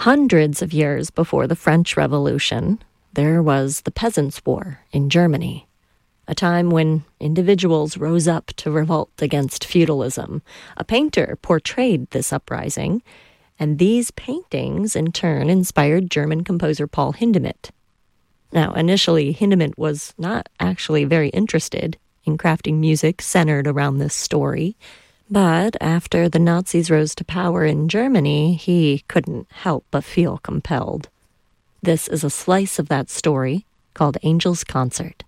Hundreds of years before the French Revolution, there was the Peasants' War in Germany, a time when individuals rose up to revolt against feudalism. A painter portrayed this uprising, and these paintings, in turn, inspired German composer Paul Hindemith. Now, initially, Hindemith was not actually very interested in crafting music centered around this story, but after the Nazis rose to power in Germany, he couldn't help but feel compelled. This is a slice of that story called Angel's Concert.